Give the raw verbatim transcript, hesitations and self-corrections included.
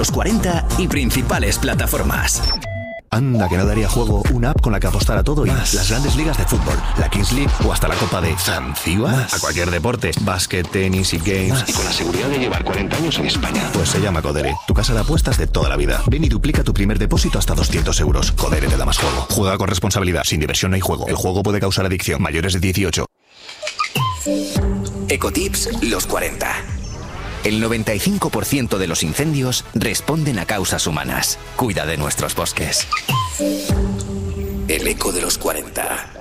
los cuarenta y principales plataformas. Anda, que no daría juego una app con la que apostar a todo y más. Las grandes ligas de fútbol, la Kings League o hasta la Copa de Zanzíbar. A cualquier deporte, básquet, tenis y games. Más. Y con la seguridad de llevar cuarenta años en España. Pues se llama Codere, tu casa de apuestas de toda la vida. Ven y duplica tu primer depósito hasta doscientos euros. Codere te da más juego. Juega con responsabilidad. Sin diversión no hay juego. El juego puede causar adicción. Mayores de dieciocho. Ecotips los cuarenta. El noventa y cinco por ciento de los incendios responden a causas humanas. Cuida de nuestros bosques. El eco de los cuarenta.